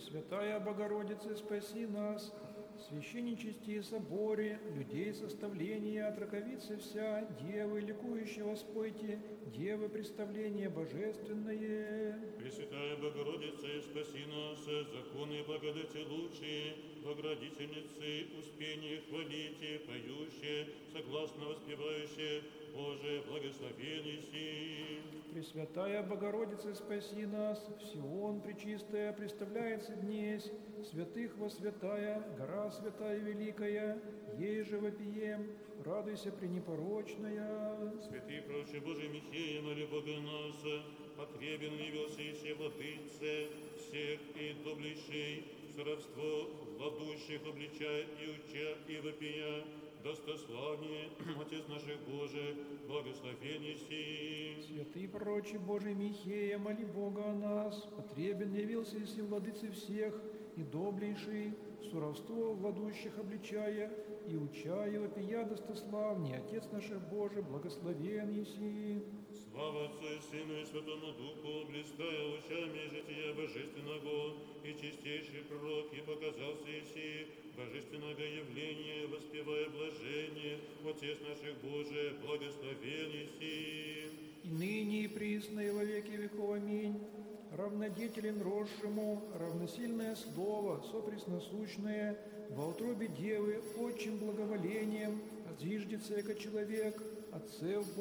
Пресвятая Богородице, спаси нас, священничести и соборе, людей составления, от раковицы вся, Девы, ликующего спойте, Девы, представление божественное. Пресвятая Богородица, спаси нас, законы и благодати лучшие, Богородительницы, успение хвалите, поющие, согласно воспевающие, Боже, благословенный си. Пресвятая Богородица, спаси нас, Сион пречистая, представляется днесь, святых во святая, гора святая великая, ей же вопием, радуйся пренепорочная. Святый проче Божий Михея, моли Бога нас, потребен явился и все владыце всех и доблейший, сродство владущих обличая и уча и вопия, достославнее, Отец наших Божий, благословение си. Святый пророче Божий Михея, моли Бога о нас, потребен явился и владыцы всех, и доблейший, суровство владущих обличая, и уча и вопия достославнее, Отец наших Божий, благословен еси. Слава Отцу и Сыну и Святому Духу, блистая лучами жития божественного, и чистейший пророк, и показался еси, божественного явления, воспевая блажение, Отец наших Божий, благословен еси. И ныне, и присно, и во веки веков, аминь. Равнодетелен росшему, равносильное слово, сопресносущное, во утробе Девы, отчим благоволением, зиждется, яко человек, Отцев